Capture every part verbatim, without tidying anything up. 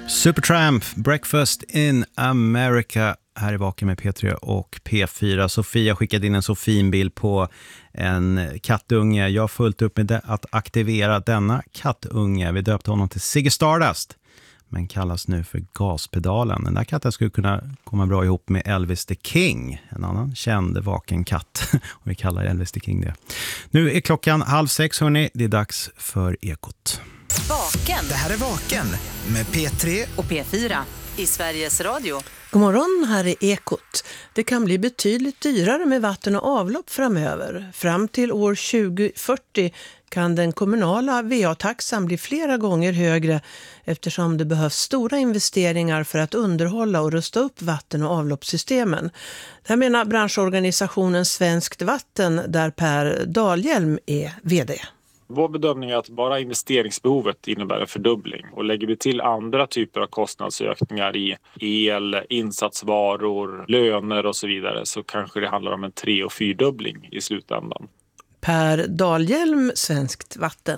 Supertramp, Breakfast in America. Här är Vaken med P tre och P fyra. Sofia skickade in en så fin bild på en kattunge. Jag har fullt upp med att aktivera denna kattunge. Vi döpte honom till Ziggy Stardust, men kallas nu för Gaspedalen. Den där katten skulle kunna komma bra ihop med Elvis the King, en annan känd vaken katt. Och vi kallar Elvis the King det. Nu är klockan halv sex, hörni. Det är dags för Ekot. Vaken. Det här är Vaken med P tre och P fyra i Sveriges Radio. God morgon, här är Ekot. Det kan bli betydligt dyrare med vatten och avlopp framöver. Fram till år tjugo fyrtio kan den kommunala V A-taxan bli flera gånger högre eftersom det behövs stora investeringar för att underhålla och rusta upp vatten- och avloppssystemen. Det här menar branschorganisationen Svenskt Vatten, där Per Dahlhjelm är vd. Vår bedömning är att bara investeringsbehovet innebär en fördubbling, och lägger vi till andra typer av kostnadsökningar i el, insatsvaror, löner och så vidare, så kanske det handlar om en tre- och fyrdubbling i slutändan. Per Dahlhjelm, Svenskt Vatten.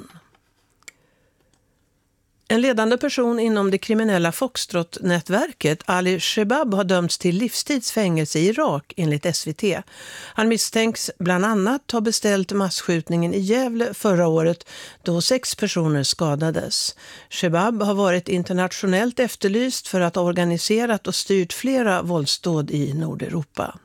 En ledande person inom det kriminella Foxtrot-nätverket, Ali Shebab, har dömts till livstidsfängelse i Irak enligt S V T. Han misstänks bland annat ha beställt massskjutningen i Gävle förra året då sex personer skadades. Shebab har varit internationellt efterlyst för att ha organiserat och styrt flera våldsdåd i Nordeuropa.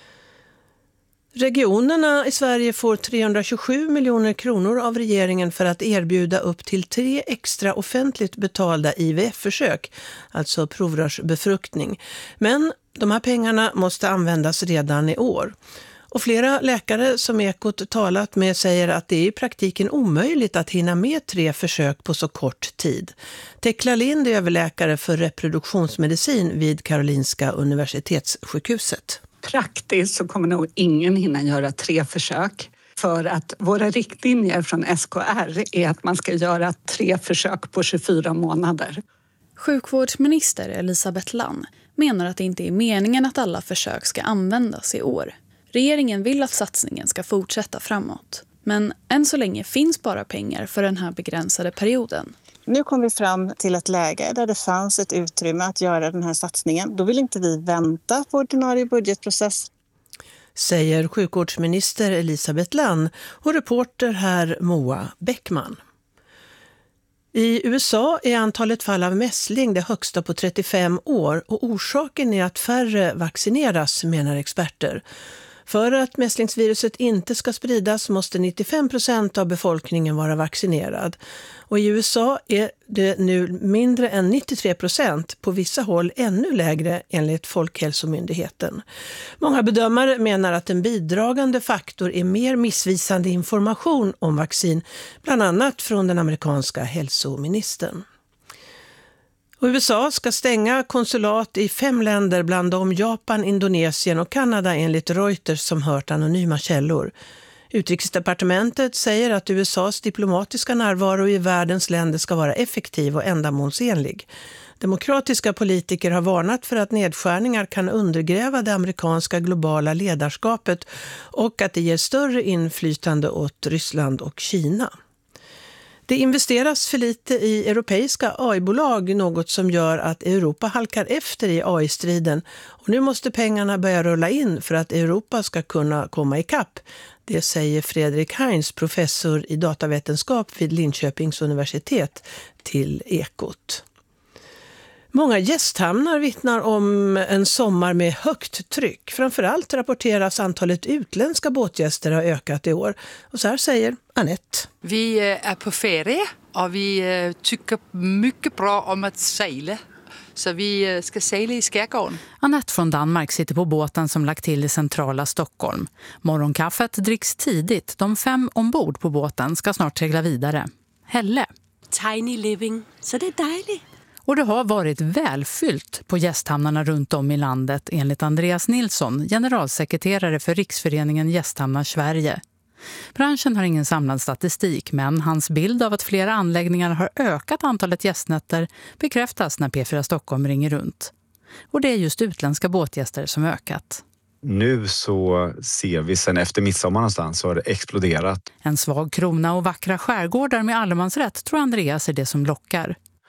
Regionerna i Sverige får trehundratjugosju miljoner kronor av regeringen för att erbjuda upp till tre extra offentligt betalda I V F-försök, alltså provrörsbefruktning. Men de här pengarna måste användas redan i år. Och flera läkare som Ekot talat med säger att det är i praktiken omöjligt att hinna med tre försök på så kort tid. Tekla Lind är överläkare för reproduktionsmedicin vid Karolinska universitetssjukhuset. Praktiskt så kommer nog ingen hinna göra tre försök, för att våra riktlinjer från S K R är att man ska göra tre försök på tjugofyra månader. Sjukvårdsminister Elisabeth Lann menar att det inte är meningen att alla försök ska användas i år. Regeringen vill att satsningen ska fortsätta framåt, men än så länge finns bara pengar för den här begränsade perioden. Nu kom vi fram till ett läge där det fanns ett utrymme att göra den här satsningen. Då vill inte vi vänta på ordinarie budgetprocess. Säger sjukvårdsminister Elisabeth Lann och reporter här Moa Bäckman. I U S A är antalet fall av mässling det högsta på trettiofem år och orsaken är att färre vaccineras, menar experter. För att mässlingsviruset inte ska spridas måste nittiofem procent av befolkningen vara vaccinerad. Och i U S A är det nu mindre än nittiotre procent, på vissa håll ännu lägre enligt Folkhälsomyndigheten. Många bedömare menar att en bidragande faktor är mer missvisande information om vaccin, bland annat från den amerikanska hälsoministern. Och U S A ska stänga konsulat i fem länder, bland dem Japan, Indonesien och Kanada, enligt Reuters som hört anonyma källor. Utrikesdepartementet säger att U S As diplomatiska närvaro i världens länder ska vara effektiv och ändamålsenlig. Demokratiska politiker har varnat för att nedskärningar kan undergräva det amerikanska globala ledarskapet och att det ger större inflytande åt Ryssland och Kina. Det investeras för lite i europeiska A I-bolag, något som gör att Europa halkar efter i A I-striden. Och nu måste pengarna börja rulla in för att Europa ska kunna komma ikapp. Det säger Fredrik Heinz, professor i datavetenskap vid Linköpings universitet, till Ekot. Många gästhamnar vittnar om en sommar med högt tryck. Framförallt rapporteras antalet utländska båtgäster har ökat i år. Och så här säger Annette. Vi är på ferie och vi tycker mycket bra om att segla. Så vi ska segla i skärgården. Annette från Danmark sitter på båten som lagt till i centrala Stockholm. Morgonkaffet dricks tidigt. De fem ombord på båten ska snart segla vidare. Helle. Tiny living, så det är dejligt. Och det har varit välfyllt på gästhamnarna runt om i landet, enligt Andreas Nilsson, generalsekreterare för Riksföreningen Gästhamnar Sverige. Branschen har ingen samlad statistik, men hans bild av att flera anläggningar har ökat antalet gästnätter bekräftas när P fyra Stockholm ringer runt. Och det är just utländska båtgäster som ökat. Nu så ser vi sen efter midsommar någonstans så har det exploderat. En svag krona och vackra skärgårdar med allemansrätt tror Andreas är det som lockar.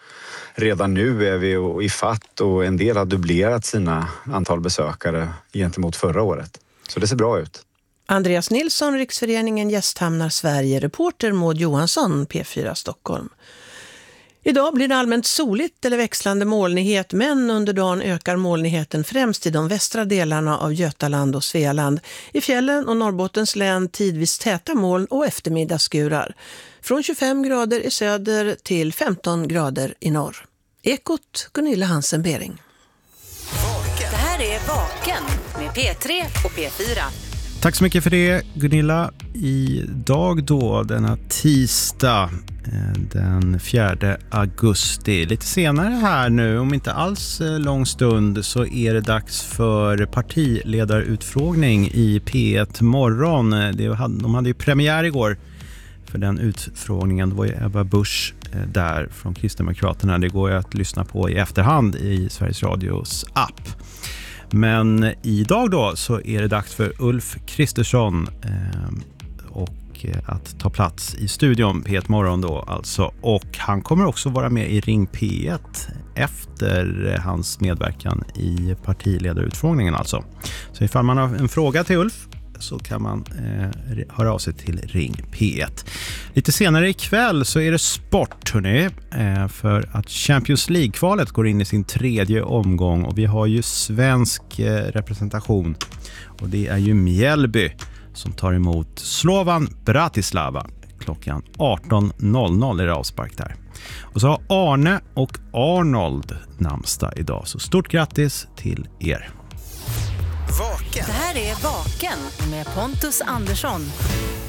redan nu är vi i fatt och en del har dubblerat sina antal besökare gentemot förra året. Så det ser bra ut. Andreas Nilsson, Riksföreningen Gästhamnar Sverige, reporter Maud Johansson, P fyra Stockholm. Idag blir det allmänt soligt eller växlande molnighet, men under dagen ökar molnigheten främst i de västra delarna av Götaland och Svealand. I fjällen och Norrbottens län tidvis täta moln och eftermiddagsskurar. Från tjugofem grader i söder till femton grader i norr. Ekot, Gunilla Hansen-Bering. Det här är Vaken med P tre och P fyra. Tack så mycket för det, Gunilla. Idag då, denna tisdag, den fjärde augusti. Lite senare här nu, om inte alls lång stund, så är det dags för partiledarutfrågning i P ett morgon. De hade ju premiär igår för den utfrågningen. Det var ju Ebba Busch där från Kristdemokraterna. Det går ju att lyssna på i efterhand i Sveriges Radios app. Men idag då så är det dags för Ulf Kristersson eh, och att ta plats i studion P ett morgon då alltså. Och han kommer också vara med i Ring P ett efter hans medverkan i partiledarutfrågningen alltså. Så ifall man har en fråga till Ulf så kan man eh, höra av sig till Ring P ett. Lite senare ikväll så är det sport, hörni, eh, för att Champions League-kvalet går in i sin tredje omgång och vi har ju svensk eh, representation och det är ju Mjällby som tar emot Slovan Bratislava. Klockan arton noll noll är det avspark där. Och så har Arne och Arnold namnsdag idag, så stort grattis till er. Vaken. Det här är Vaken med Pontus Andersson.